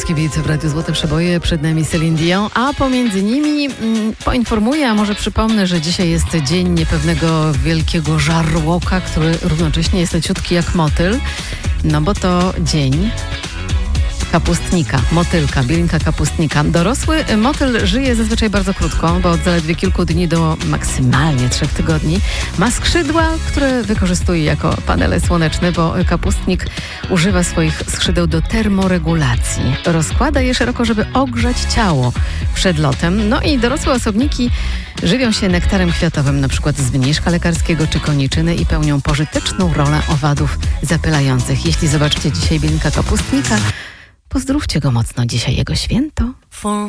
polski beat w Radiu Złote Przeboje, przed nami Celine Dion, a pomiędzy nimi poinformuję, a może przypomnę, że dzisiaj jest dzień niepewnego wielkiego żarłoka, który równocześnie jest leciutki jak motyl, no bo to dzień kapustnika, motylka, bielinka kapustnika. Dorosły motyl żyje zazwyczaj bardzo krótko, bo od zaledwie kilku dni do maksymalnie 3 tygodni. Ma skrzydła, które wykorzystuje jako panele słoneczne, bo kapustnik używa swoich skrzydeł do termoregulacji. Rozkłada je szeroko, żeby ogrzać ciało przed lotem. No i dorosłe osobniki żywią się nektarem kwiatowym, na przykład z mniszka lekarskiego czy koniczyny i pełnią pożyteczną rolę owadów zapylających. Jeśli zobaczycie dzisiaj bielinka kapustnika, pozdrówcie go mocno, dzisiaj jego święto.